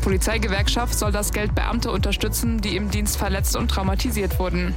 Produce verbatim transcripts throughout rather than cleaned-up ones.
Polizeigewerkschaft soll das Geld Beamte unterstützen, die im Dienst verletzt und traumatisiert wurden.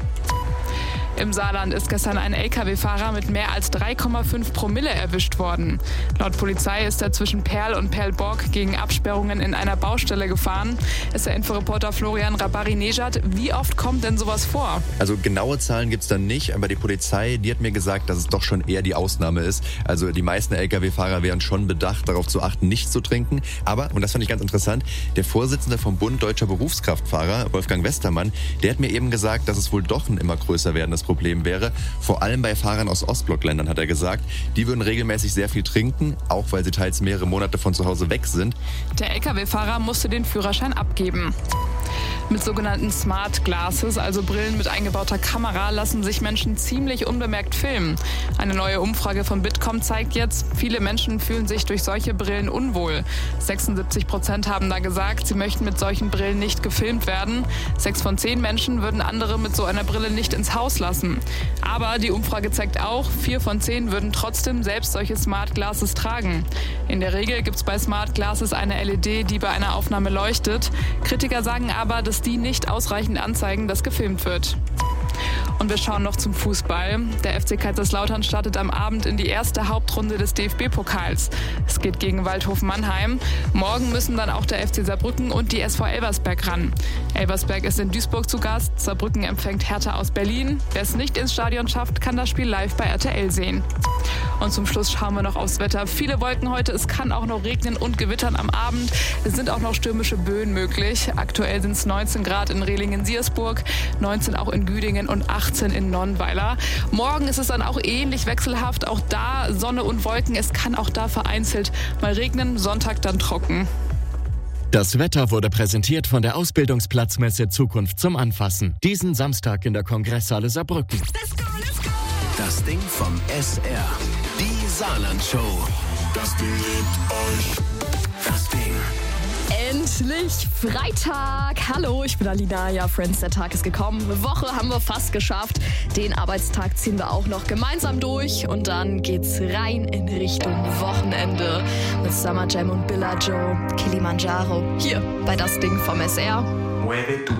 Im Saarland ist gestern ein L K W-Fahrer mit mehr als drei Komma fünf Promille erwischt worden. Laut Polizei ist er zwischen Perl und Perlborg gegen Absperrungen in einer Baustelle gefahren. Ist der Inforeporter Florian Rabari-Nejad. Wie oft kommt denn sowas vor? Also genaue Zahlen gibt's da nicht, aber die Polizei, die hat mir gesagt, dass es doch schon eher die Ausnahme ist. Also die meisten L K W-Fahrer wären schon bedacht, darauf zu achten, nicht zu trinken. Aber, und das fand ich ganz interessant, der Vorsitzende vom Bund Deutscher Berufskraftfahrer, Wolfgang Westermann, der hat mir eben gesagt, dass es wohl doch ein immer größer werdendes Problem wäre. Vor allem bei Fahrern aus Ostblockländern, hat er gesagt. Die würden regelmäßig sehr viel trinken, auch weil sie teils mehrere Monate von zu Hause weg sind. Der L K W-Fahrer musste den Führerschein abgeben. Mit sogenannten Smart Glasses, also Brillen mit eingebauter Kamera, lassen sich Menschen ziemlich unbemerkt filmen. Eine neue Umfrage von Bitkom zeigt jetzt, viele Menschen fühlen sich durch solche Brillen unwohl. sechsundsiebzig Prozent haben da gesagt, sie möchten mit solchen Brillen nicht gefilmt werden. Sechs von zehn Menschen würden andere mit so einer Brille nicht ins Haus lassen. Aber die Umfrage zeigt auch, vier von zehn würden trotzdem selbst solche Smart Glasses tragen. In der Regel gibt es bei Smart Glasses eine L E D, die bei einer Aufnahme leuchtet. Kritiker sagen aber, dass die nicht ausreichend anzeigen, dass gefilmt wird. Und wir schauen noch zum Fußball. Der F C Kaiserslautern startet am Abend in die erste Hauptrunde des D F B-Pokals. Es geht gegen Waldhof Mannheim. Morgen müssen dann auch der F C Saarbrücken und die S V Elversberg ran. Elversberg ist in Duisburg zu Gast. Saarbrücken empfängt Hertha aus Berlin. Wer es nicht ins Stadion schafft, kann das Spiel live bei R T L sehen. Und zum Schluss schauen wir noch aufs Wetter. Viele Wolken heute, es kann auch noch regnen und gewittern am Abend. Es sind auch noch stürmische Böen möglich. Aktuell sind es neunzehn Grad in Rehlingen-Siersburg, neunzehn auch in Güdingen und achtzehn in Nonnweiler. Morgen ist es dann auch ähnlich wechselhaft. Auch da Sonne und Wolken. Es kann auch da vereinzelt mal regnen. Sonntag dann trocken. Das Wetter wurde präsentiert von der Ausbildungsplatzmesse Zukunft zum Anfassen. Diesen Samstag in der Kongresshalle Saarbrücken. Let's go, let's go. Das Ding vom S R. Die Saarland-Show. Das Ding liebt euch. Das Ding. Endlich Freitag. Hallo, ich bin Alina. Ja, Friends, der Tag ist gekommen. Eine Woche haben wir fast geschafft. Den Arbeitstag ziehen wir auch noch gemeinsam durch. Und dann geht's rein in Richtung Wochenende. Mit Summer Jam und Billa Joe, Kilimanjaro. Hier bei Das Ding vom S R.